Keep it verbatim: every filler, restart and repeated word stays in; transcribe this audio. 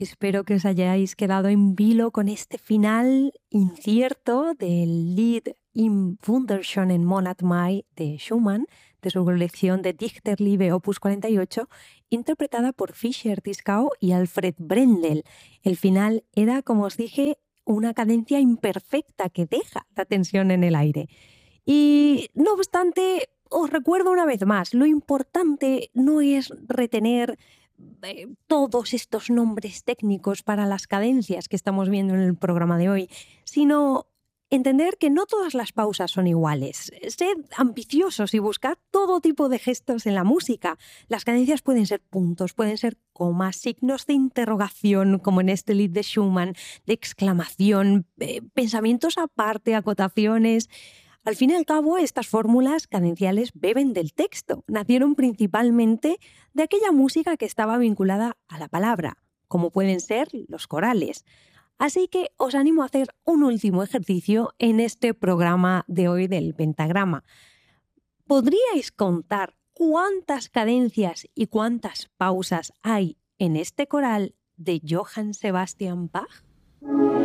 Espero que os hayáis quedado en vilo con este final incierto del Lied im Wunderschönen Monat Mai de Schumann, de su colección de Dichterliebe opus cuarenta y ocho, interpretada por Fischer-Dieskau y Alfred Brendel. El final era, como os dije, una cadencia imperfecta que deja la tensión en el aire. Y no obstante, os recuerdo una vez más, lo importante no es retener eh, todos estos nombres técnicos para las cadencias que estamos viendo en el programa de hoy, sino entender que no todas las pausas son iguales. Sed ambiciosos y buscad todo tipo de gestos en la música. Las cadencias pueden ser puntos, pueden ser comas, signos de interrogación, como en este Lied de Schumann, de exclamación, eh, pensamientos aparte, acotaciones. Al fin y al cabo, estas fórmulas cadenciales beben del texto. Nacieron principalmente de aquella música que estaba vinculada a la palabra, como pueden ser los corales. Así que os animo a hacer un último ejercicio en este programa de hoy del pentagrama. ¿Podríais contar cuántas cadencias y cuántas pausas hay en este coral de Johann Sebastian Bach?